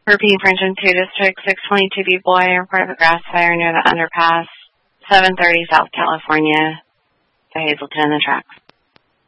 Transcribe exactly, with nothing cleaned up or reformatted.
Repeat Precinct two District, six twenty-two B Boy, report of a grass fire near the underpass, seven thirty South California, to Hazelton and the tracks.